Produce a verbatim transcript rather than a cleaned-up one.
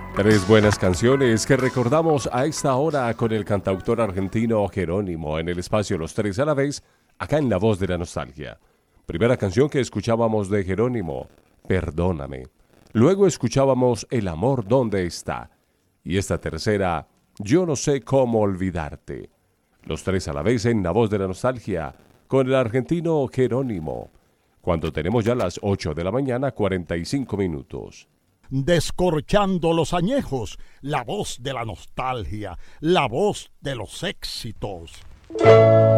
Tres buenas canciones que recordamos a esta hora con el cantautor argentino Jerónimo en el espacio Los Tres a la Vez, acá en La Voz de la Nostalgia. Primera canción que escuchábamos de Jerónimo, Perdóname. Luego escuchábamos El amor dónde está. Y esta tercera, Yo no sé cómo olvidarte. Los Tres a la Vez en La Voz de la Nostalgia con el argentino Jerónimo. Cuando tenemos ya las ocho de la mañana, cuarenta y cinco minutos. Descorchando los añejos, la voz de la nostalgia, la voz de los éxitos.